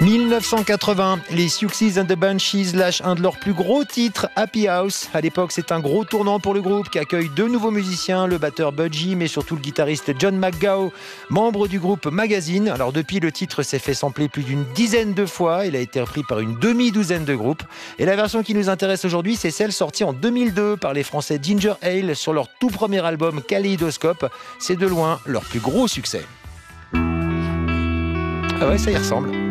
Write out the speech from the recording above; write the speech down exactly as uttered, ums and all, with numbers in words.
mille neuf cent quatre-vingts, les Siouxsie and the Banshees lâchent un de leurs plus gros titres, Happy House. À l'époque, c'est un gros tournant pour le groupe qui accueille deux nouveaux musiciens, le batteur Budgie, mais surtout le guitariste John McGowan, membre du groupe Magazine. Alors depuis, le titre s'est fait sampler plus d'une dizaine de fois. Il a été repris par une demi-douzaine de groupes. Et la version qui nous intéresse aujourd'hui, c'est celle sortie en deux mille deux par les Français Ginger Ale sur leur tout premier album Kaleidoscope. C'est de loin leur plus gros succès. Ah ouais, ça y ressemble.